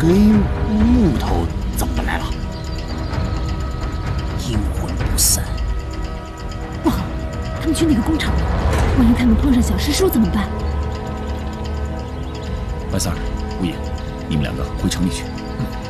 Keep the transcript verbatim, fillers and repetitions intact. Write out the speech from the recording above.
堆木头怎么来了？阴魂不散。 不好，他们去那个工厂了。万一他们碰上小师叔怎么办？ 白三儿、吴野，你们两个回城里去。